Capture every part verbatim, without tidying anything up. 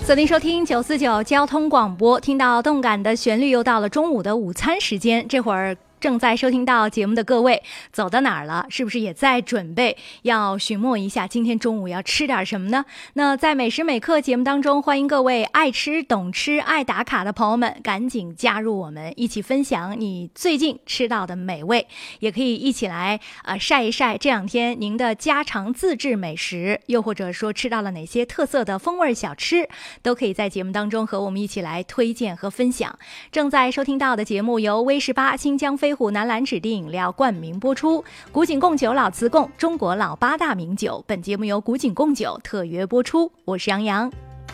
锁定收听九四九交通广播，听到动感的旋律，又到了中午的午餐时间。这会儿正在收听到节目的各位走到哪儿了？是不是也在准备要寻摸一下今天中午要吃点什么呢？那在每时每刻节目当中，欢迎各位爱吃懂吃爱打卡的朋友们赶紧加入我们，一起分享你最近吃到的美味，也可以一起来呃晒一晒这两天您的家常自制美食，又或者说吃到了哪些特色的风味小吃，都可以在节目当中和我们一起来推荐和分享。正在收听到的节目由威十八新疆飞虎南蓝指定饮料冠名播出，古井贡酒老瓷贡，中国老八大名酒。本节目由古井贡酒特约播出，我是杨洋。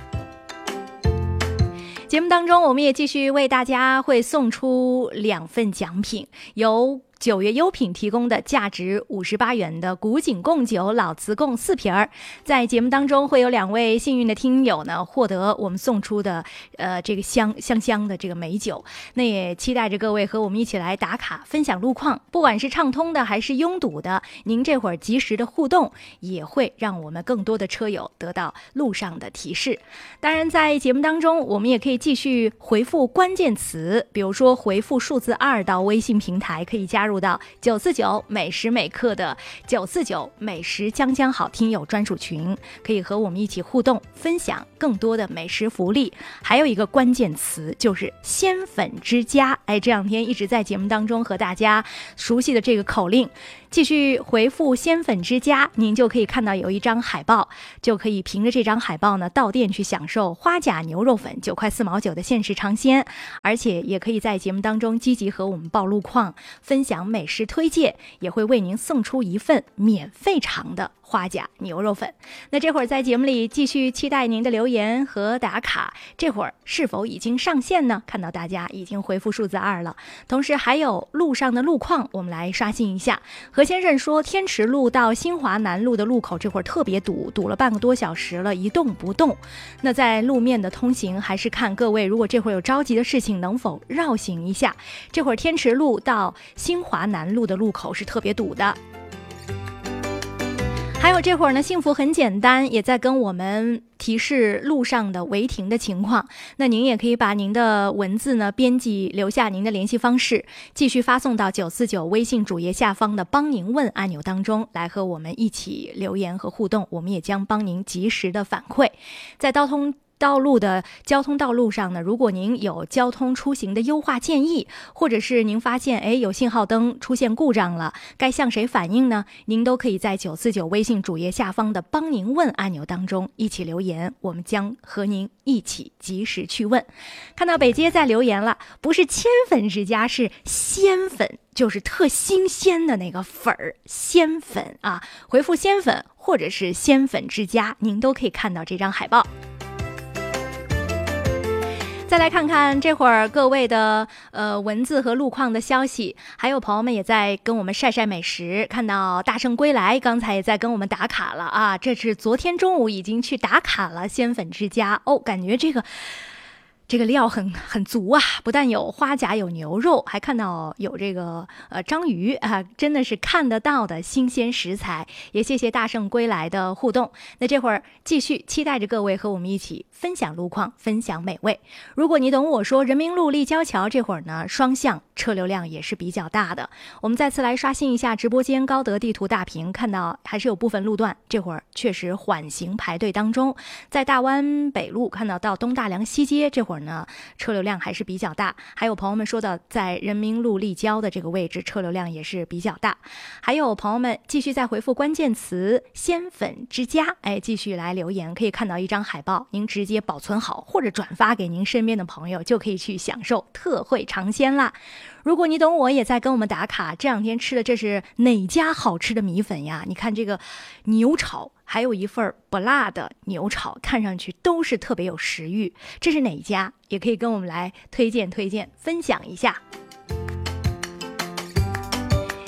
节目当中我们也继续为大家会送出两份奖品，由九月优品提供的价值五十八元的古井贡酒老瓷贡四瓶儿，在节目当中会有两位幸运的听友呢获得我们送出的呃这个香香香的这个美酒。那也期待着各位和我们一起来打卡分享路况，不管是畅通的还是拥堵的，您这会儿及时的互动也会让我们更多的车友得到路上的提示。当然在节目当中我们也可以继续回复关键词，比如说回复数字二到微信平台，可以加入到九四九每时每刻的九四九美食将将好听友专属群，可以和我们一起互动分享更多的美食福利。还有一个关键词就是鲜粉之家，哎，这两天一直在节目当中和大家熟悉的这个口令，继续回复鲜粉之家，您就可以看到有一张海报，就可以凭着这张海报呢到店去享受花甲牛肉粉九块四毛九的限时尝鲜，而且也可以在节目当中积极和我们报路况分享美食推荐，也会为您送出一份免费尝的花甲牛肉粉。那这会儿在节目里继续期待您的留言和打卡，这会儿是否已经上线呢？看到大家已经回复数字二了，同时还有路上的路况，我们来刷新一下。何先生说天池路到新华南路的路口这会儿特别堵，堵了半个多小时了，一动不动。那在路面的通行还是看各位如果这会儿有着急的事情能否绕行一下，这会儿天池路到新华南路的路口是特别堵的。还有这会儿呢，幸福很简单也在跟我们提示路上的违停的情况。那您也可以把您的文字呢编辑留下您的联系方式，继续发送到九四九微信主页下方的帮您问按钮当中来和我们一起留言和互动，我们也将帮您及时的反馈。在交通道路的交通道路上呢，如果您有交通出行的优化建议，或者是您发现哎有信号灯出现故障了，该向谁反映呢？您都可以在九四九微信主页下方的帮您问按钮当中一起留言，我们将和您一起及时去问。看到北街在留言了，不是千粉之家，是鲜粉，就是特新鲜的那个粉儿，鲜粉啊，回复鲜粉或者是鲜粉之家，您都可以看到这张海报。再来看看这会儿各位的呃文字和路况的消息，还有朋友们也在跟我们晒晒美食。看到大圣归来刚才也在跟我们打卡了啊，这是昨天中午已经去打卡了鲜粉之家哦，感觉这个这个料很很足啊，不但有花甲有牛肉，还看到有这个呃章鱼啊，真的是看得到的新鲜食材。也谢谢大圣归来的互动。那这会儿继续期待着各位和我们一起分享路况，分享美味。如果你懂我说，人民路立交桥这会儿呢双向车流量也是比较大的。我们再次来刷新一下直播间高德地图大屏，看到还是有部分路段这会儿确实缓行排队当中。在大湾北路看到到东大梁西街这会儿呢车流量还是比较大，还有朋友们说到在人民路立交的这个位置车流量也是比较大。还有朋友们继续在回复关键词鲜粉之家，哎，继续来留言，可以看到一张海报，您直接保存好或者转发给您身边的朋友，就可以去享受特惠尝鲜啦。如果你懂我也在跟我们打卡，这两天吃的这是哪家好吃的米粉呀？你看这个牛炒，还有一份不辣的牛炒，看上去都是特别有食欲，这是哪家？也可以跟我们来推荐推荐分享一下。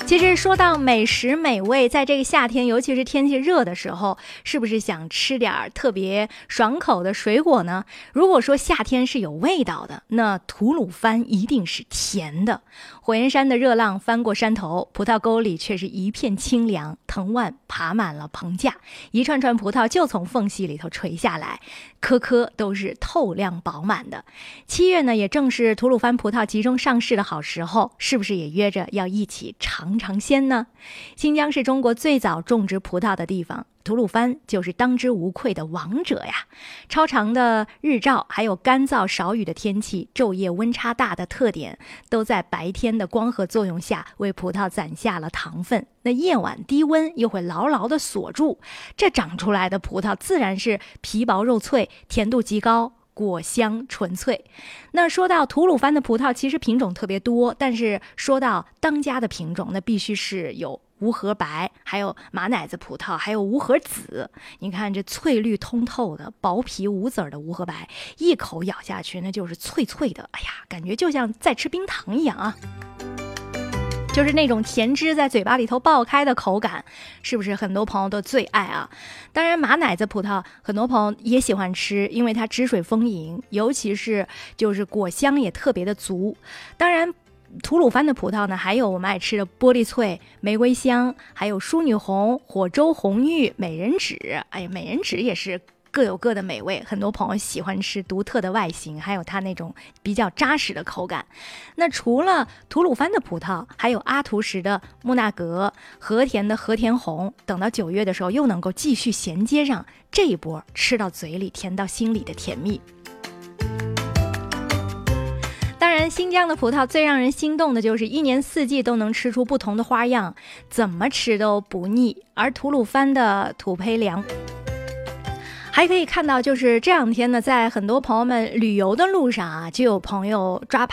其实说到美食美味，在这个夏天，尤其是天气热的时候，是不是想吃点特别爽口的水果呢？如果说夏天是有味道的，那吐鲁番一定是甜的。火焰山的热浪翻过山头，葡萄沟里却是一片清凉，藤蔓爬满了棚架，一串串葡萄就从缝隙里头垂下来，颗颗都是透亮饱满的。七月呢，也正是吐鲁番葡萄集中上市的好时候，是不是也约着要一起尝尝鲜呢？新疆是中国最早种植葡萄的地方，吐鲁番就是当之无愧的王者呀！超长的日照，还有干燥少雨的天气，昼夜温差大的特点，都在白天的光合作用下为葡萄攒下了糖分。那夜晚低温又会牢牢地锁住，这长出来的葡萄自然是皮薄肉脆，甜度极高，果香纯粹。那说到吐鲁番的葡萄，其实品种特别多，但是说到当家的品种，那必须是有无核白，还有马奶子葡萄，还有无核紫。你看这翠绿通透的薄皮无籽的无核白，一口咬下去那就是脆脆的，哎呀，感觉就像在吃冰糖一样啊，就是那种甜汁在嘴巴里头爆开的口感，是不是很多朋友都最爱啊？当然马奶子葡萄很多朋友也喜欢吃，因为它汁水丰盈，尤其是就是果香也特别的足。当然吐鲁番的葡萄呢，还有我们爱吃的玻璃脆、玫瑰香，还有淑女红、火州红玉、美人指。哎呀，美人指也是各有各的美味，很多朋友喜欢吃独特的外形，还有它那种比较扎实的口感。那除了吐鲁番的葡萄，还有阿图什的木纳格、和田的和田红，等到九月的时候又能够继续衔接上这一波吃到嘴里甜到心里的甜蜜。当然新疆的葡萄最让人心动的就是一年四季都能吃出不同的花样，怎么吃都不腻。而吐鲁番的土胚凉还可以看到，就是这两天呢，在很多朋友们旅游的路上啊，就有朋友抓